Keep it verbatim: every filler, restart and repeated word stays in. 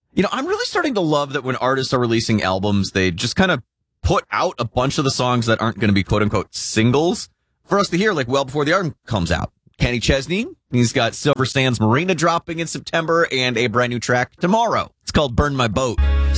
You know, I'm really starting to love that when artists are releasing albums, they just kind of put out a bunch of the songs that aren't going to be quote-unquote singles for us to hear, like, well before the album comes out. Kenny Chesney, he's got Silver Sands Marina dropping in September and a brand new track tomorrow. It's called Burn My Boat.